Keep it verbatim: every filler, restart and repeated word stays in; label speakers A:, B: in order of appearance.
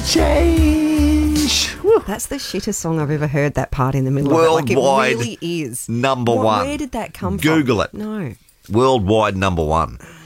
A: Change. Woo.
B: That's the shittest song I've ever heard, that part in the middle of it.
A: Worldwide
B: Like, it really is.
A: number
B: What,
A: one.
B: Where did that come
A: Google
B: from?
A: it.
B: No.
A: Worldwide number one.